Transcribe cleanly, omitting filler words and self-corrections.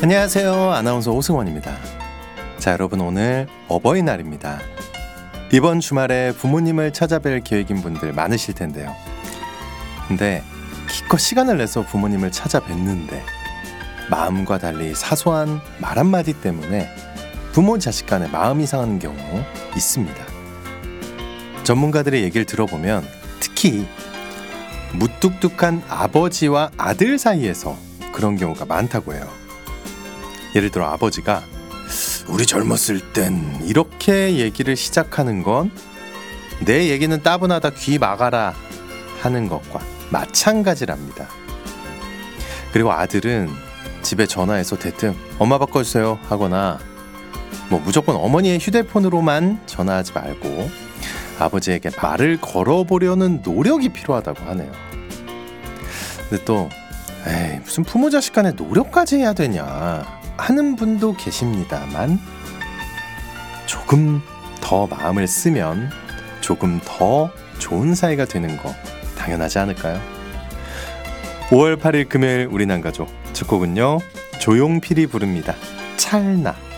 안녕하세요. 아나운서 오승원입니다. 자, 여러분, 오늘 어버이날입니다. 이번 주말에 부모님을 찾아뵐 계획인 분들 많으실 텐데요. 근데 기껏 시간을 내서 부모님을 찾아뵀는데 마음과 달리 사소한 말 한마디 때문에 부모 자식 간에 마음이 상하는 경우 있습니다. 전문가들의 얘기를 들어보면 특히 무뚝뚝한 아버지와 아들 사이에서 그런 경우가 많다고 해요. 예를 들어 아버지가 우리 젊었을 땐 이렇게 얘기를 시작하는 건 내 얘기는 따분하다 귀 막아라 하는 것과 마찬가지랍니다. 그리고 아들은 집에 전화해서 대뜸 엄마 바꿔주세요 하거나 무조건 어머니의 휴대폰으로만 전화하지 말고 아버지에게 말을 걸어보려는 노력이 필요하다고 하네요. 근데 또 무슨 부모 자식 간에 노력까지 해야 되냐 하는 분도 계십니다만 조금 더 마음을 쓰면 조금 더 좋은 사이가 되는 거 당연하지 않을까요? 5월 8일 금요일 우리 남가족 첫 곡은요 조용필이 부릅니다. 찰나.